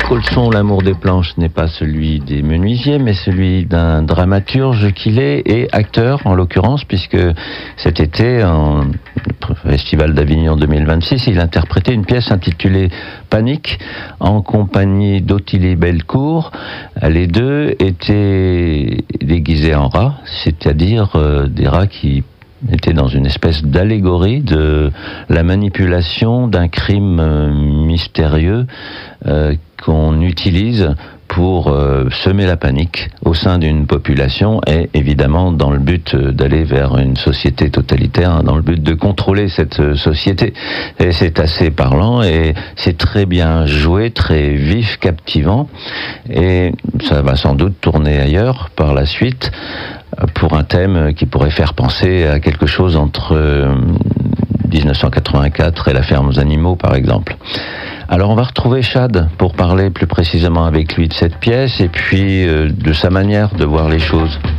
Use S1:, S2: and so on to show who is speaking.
S1: Colson, l'amour des planches n'est pas celui des menuisiers, mais celui d'un dramaturge qu'il est et acteur en l'occurrence, puisque cet été, en Festival d'Avignon 2026, il interprétait une pièce intitulée Panique en compagnie d'Ottilie Bellecour. Les deux étaient déguisés en rats, c'est-à-dire des rats qui était dans une espèce d'allégorie de la manipulation d'un crime mystérieux qu'on utilise pour semer la panique au sein d'une population et évidemment dans le but d'aller vers une société totalitaire, dans le but de contrôler cette société. Et c'est assez parlant et c'est très bien joué, très vif, captivant, et ça va sans doute tourner ailleurs par la suite pour un thème qui pourrait faire penser à quelque chose entre 1984 et La ferme aux animaux, par exemple. Alors on va retrouver Chad pour parler plus précisément avec lui de cette pièce et puis de sa manière de voir les choses.